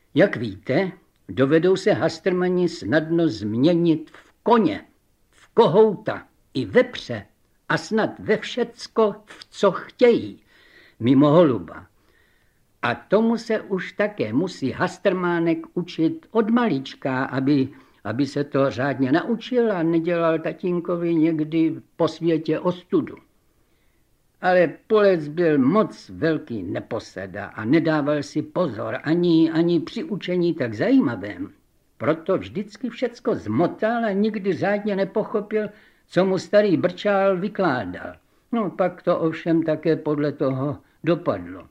Jak víte, dovedou se hastrmani snadno změnit v koně, v kohouta i vepře a snad ve všecko, v co chtějí, mimo holuba. A tomu se už také musí hastrmánek učit od malička, aby se to řádně naučil a nedělal tatínkovi někdy po světě ostudu. Ale Pulec byl moc velký neposeda a nedával si pozor ani při učení tak zajímavém. Proto vždycky všecko zmotal a nikdy řádně nepochopil, co mu starý Brčál vykládal. No pak to ovšem také podle toho dopadlo.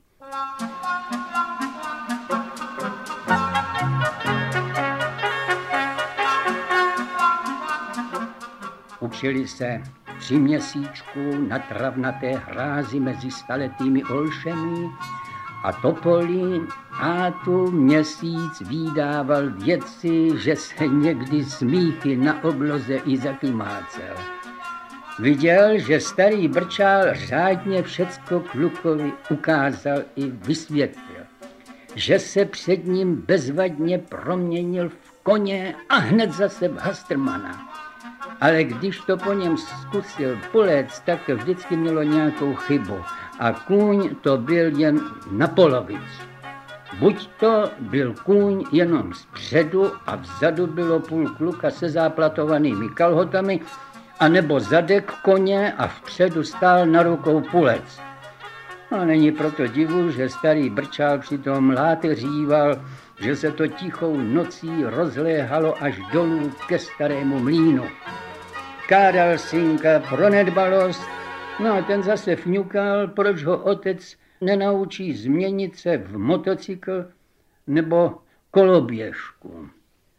Učili se 3 měsíčků na travnaté hrázi mezi staletými olšemi a topolí a tu měsíc vydával věci, že se někdy smíchy na obloze i zakymácel. Viděl, že starý Brčál řádně všecko klukovi ukázal i vysvětlil, že se před ním bezvadně proměnil v koně a hned zase v hastrmana. Ale když to po něm zkusil Pulec, tak vždycky mělo nějakou chybu a kůň to byl jen na polovici. Buď to byl kůň jenom zpředu a vzadu bylo půl kluka se záplatovanými kalhotami, anebo zadek koně a vpředu stál na rukou Pulec. A není proto divu, že starý Brčál přitom láteříval, že se to tichou nocí rozléhalo až dolů ke starému mlýnu. Kádal synka pro nedbalost, no a ten zase fňukal, proč ho otec nenaučí změnit se v motocykl nebo koloběžku.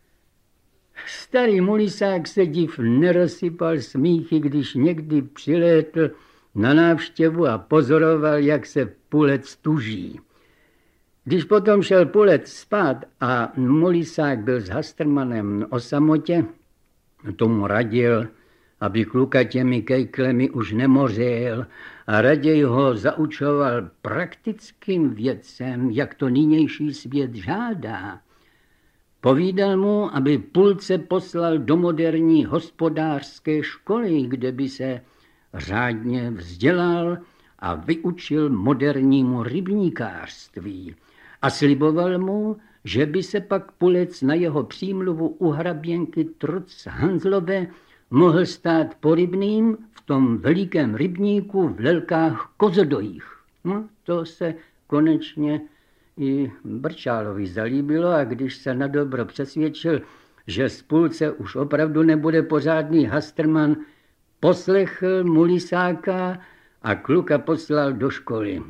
Starý mulisák se div nerozsypal smíchy, když někdy přilétl na návštěvu a pozoroval, jak se Pulec tuží. Když potom šel Pulec spát a mulisák byl s hastrmanem o samotě, tomu radil, aby kluka těmi kejklemi už nemořil a raději ho zaučoval praktickým věcem, jak to nynější svět žádá. Povídal mu, aby Pulce poslal do moderní hospodářské školy, kde by se řádně vzdělal a vyučil modernímu rybníkářství. A sliboval mu, že by se pak Pulec na jeho přímluvu u hraběnky Truc Hanzlové mohl stát porybným v tom velikém rybníku v Lelkách Kozodojích. No, to se konečně i Brčálovi zalíbilo a když se nadobro přesvědčil, že z Pulce už opravdu nebude pořádný hastrman, poslechl mulisáka a kluka poslal do školy.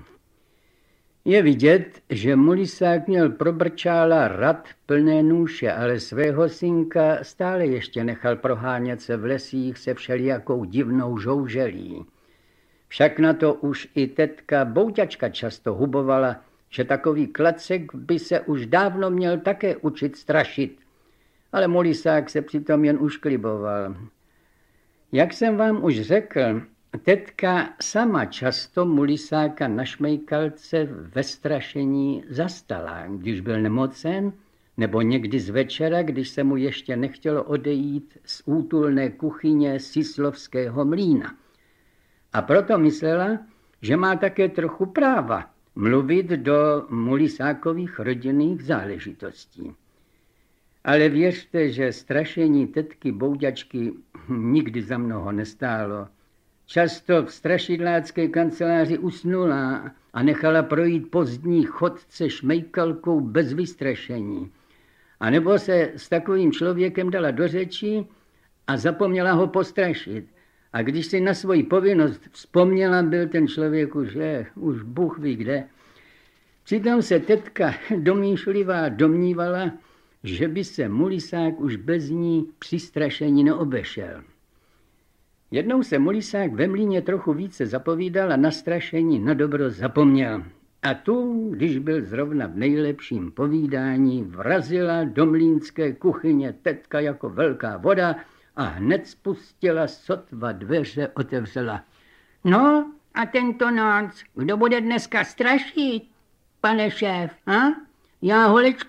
Je vidět, že mulisák měl pro Brčála rad plné nůše, ale svého synka stále ještě nechal prohánět se v lesích se všelijakou divnou žouželí. Však na to už i tetka Bouťačka často hubovala, že takový klacek by se už dávno měl také učit strašit. Ale mulisák se přitom jen uškliboval. Jak jsem vám už řekl, tetka sama často mulisáka na šmejkalce ve strašení zastala, když byl nemocen, nebo někdy z večera, když se mu ještě nechtělo odejít z útulné kuchyně Sislovského mlýna. A proto myslela, že má také trochu práva mluvit do mulisákových rodinných záležitostí. Ale věřte, že strašení tetky Bouďačky nikdy za mnoho nestálo. Často v strašidlácké kanceláři usnula a nechala projít pozdní chodce šmejkalkou bez vystrašení. A nebo se s takovým člověkem dala do řeči a zapomněla ho postrašit. A když si na svoji povinnost vzpomněla, byl ten člověk už Bůh ví kde. Přitom se tetka domýšlivá domnívala, že by se mulisák už bez ní při strašení neobešel. Jednou se mulisák ve mlýně trochu více zapovídal a na strašení na dobro zapomněl. A tu, když byl zrovna v nejlepším povídání, vrazila do mlýnské kuchyně tetka jako velká voda a hned spustila, sotva dveře otevřela. No a tento noc, kdo bude dneska strašit, pane šéf, a? Já holečku